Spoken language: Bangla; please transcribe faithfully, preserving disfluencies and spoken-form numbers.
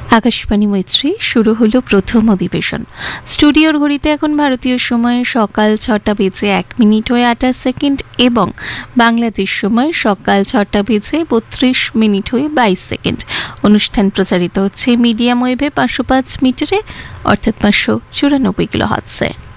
আকাশবাণী মৈত্রী শুরু হলো প্রথম অধিবেশন। স্টুডিওর ঘড়িতে এখন ভারতীয় সময় সকাল ছটা বেজে এক মিনিট হয়ে আঠাশ সেকেন্ড এবং বাংলাদেশ সময় সকাল ছটা বেজে বত্রিশ মিনিট হয়ে বাইশ সেকেন্ড। অনুষ্ঠান প্রচারিত হচ্ছে মিডিয়াম ওয়েভে পাঁচশো পাঁচ মিটারে অর্থাৎ পাঁচশো চুরানব্বই কিলো হার্টজে।